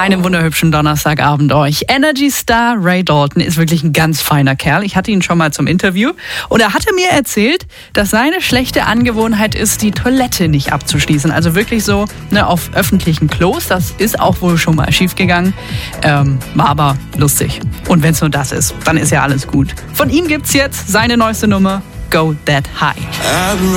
Einen wunderhübschen Donnerstagabend euch. Energy Star Ray Dalton ist wirklich ein ganz feiner Kerl. Ich hatte ihn schon mal zum Interview und er hatte mir erzählt, dass seine schlechte Angewohnheit ist, die Toilette nicht abzuschließen. Also wirklich so auf öffentlichen Klos. Das ist auch wohl schon mal schiefgegangen. War aber lustig. Und wenn es nur das ist, dann ist ja alles gut. Von ihm gibt's jetzt seine neueste Nummer, Go That High.